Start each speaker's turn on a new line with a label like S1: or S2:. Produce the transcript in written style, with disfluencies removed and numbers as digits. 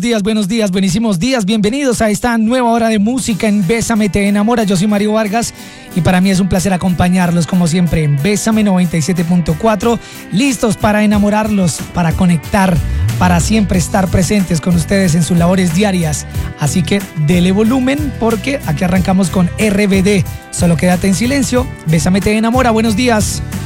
S1: Buenos días, buenísimos días, bienvenidos a esta nueva hora de música en Bésame Te Enamora. Yo soy Mario Vargas y para mí es un placer acompañarlos como siempre en Bésame 97.4, listos para enamorarlos, para conectar, para siempre estar presentes con ustedes en sus labores diarias. Así que dele volumen porque aquí arrancamos con RBD. Solo quédate en silencio. Bésame Te Enamora, buenos días.